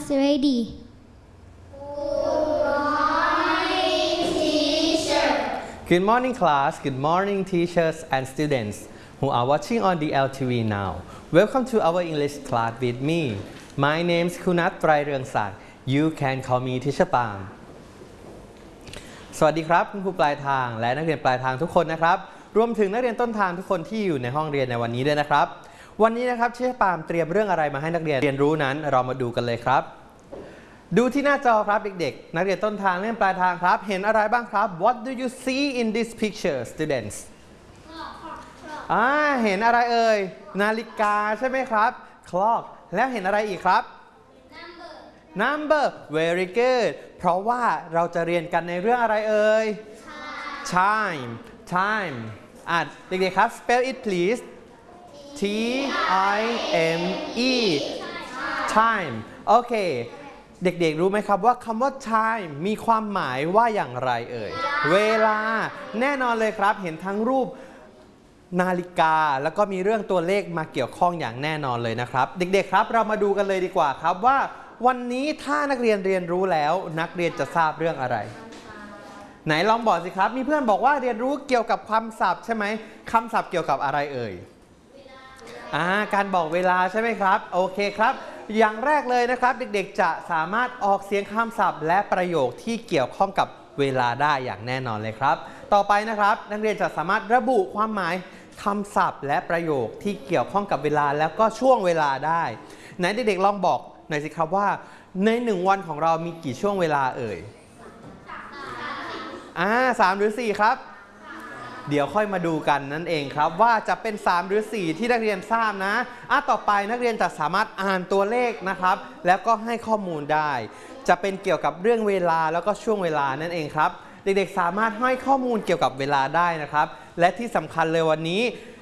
class ready. Good morning class, good morning teachers and students who are watching on the LTV now. Welcome to our English class with me. My name is Kunat Prairyangsak. You can call me Teacher Pam. สวัสดีครับคุณครูปลายทางและนักเรียนปลายทางทุกคนนะครับรวมถึงนักเรียนต้นทางทุกคนที่อยู่ในห้องเรียนในวันนี้ด้วยนะครับวันนี้นะครับเชฟปามเตรียมเรื่องอะไรมาให้นักเรียนเรียนรู้นั้นเรามาดูกันเลยครับดูที่หน้าจอครับเด็กๆนักเรียนต้นทางนักเรียนปลายทางครับเห็นอะไรบ้างครับ What do you see in this picture students เห็นอะไรเอ่ยนาฬิกาใช่ไหมครับ Clock แล้วเห็นอะไรอีกครับ Number very good เพราะว่าเราจะเรียนกันในเรื่องอะไรเอ่ย Time เด็กๆครับ spell it please T-I-M-E Time โอเคเด็กๆรู้ไหมครับว่าคำว่า time มีความหมายว่าอย่างไรเอ่ยเวลาแน่นอนเลยครับเห็นทั้งรูปนาฬิกาแล้วก็มีเรื่องตัวเลขมาเกี่ยวข้องอย่างแน่นอนเลยนะครับเด็กๆครับเรามาดูกันเลยดีกว่าครับว่าวันนี้ถ้านักเรียนเรียนรู้แล้วนักเรียนจะทราบเรื่องอะไรไหนลองบอกสิครับมีเพื่อนบอกว่าเรียนรู้เกี่ยวกับคำศัพท์ใช่ไหมคำศัพท์เกี่ยวกับอะไรเอ่ยการบอกเวลาใช่ไหมครับโอเคครับอย่างแรกเลยนะครับเด็กๆจะสามารถออกเสียงคำศัพท์และประโยคที่เกี่ยวข้องกับเวลาได้อย่างแน่นอนเลยครับต่อไปนะครับนักเรียนจะสามารถระบุความหมายคำศัพท์และประโยคที่เกี่ยวข้องกับเวลาแล้วก็ช่วงเวลาได้ไหนเด็กๆลองบอกหน่อยสิครับว่าใน1วันของเรามีกี่ช่วงเวลาเอ่ย3 หรือ 4ครับเดี๋ยวค่อยมาดูกันนั่นเองครับว่าจะเป็น3หรือ4ที่นักเรียนทราบนะต่อไปนักเรียนจะสามารถอ่านตัวเลขนะครับแล้วก็ให้ข้อมูลได้จะเป็นเกี่ยวกับเรื่องเวลาแล้วก็ช่วงเวลานั่นเองครับเด็กๆสามารถให้ข้อมูลเกี่ยวกับเวลาได้นะครับและที่สำคัญเลยวันนี้